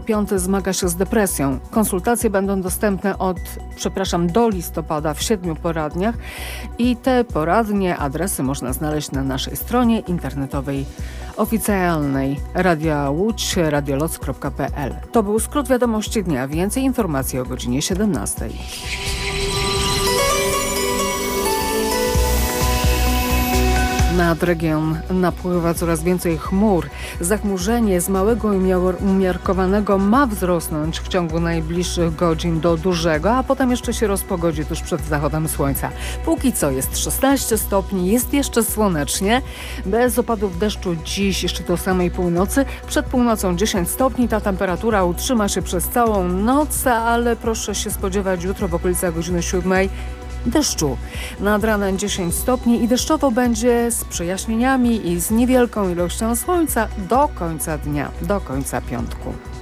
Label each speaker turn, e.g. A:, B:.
A: Piąty zmaga się z depresją. Konsultacje będą dostępne do listopada w 7 poradniach i te poradnie, adresy można znaleźć na naszej stronie internetowej oficjalnej Radia Łódź, radioloc.pl. To był skrót wiadomości dnia. Więcej informacji o godzinie 17. Nad region napływa coraz więcej chmur. Zachmurzenie z małego i umiarkowanego ma wzrosnąć w ciągu najbliższych godzin do dużego, a potem jeszcze się rozpogodzi tuż przed zachodem słońca. Póki co jest 16 stopni, jest jeszcze słonecznie, bez opadów deszczu dziś jeszcze do samej północy. Przed północą 10 stopni, ta temperatura utrzyma się przez całą noc, ale proszę się spodziewać jutro w okolicach godziny 7 deszczu. Nad ranem 10 stopni i deszczowo będzie z przejaśnieniami i z niewielką ilością słońca do końca dnia, do końca piątku.